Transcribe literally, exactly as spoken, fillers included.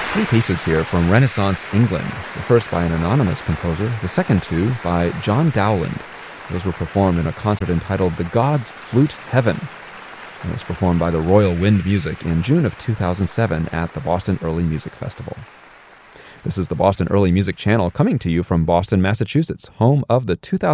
Three pieces here from Renaissance England. The first by an anonymous composer, the second two by John Dowland. Those were performed in a concert entitled The Gods Flute Heaven. It was performed by the Royal Wind Music in June of two thousand seven at the Boston Early Music Festival. This is the Boston Early Music Channel coming to you from Boston, Massachusetts, home of the two thousand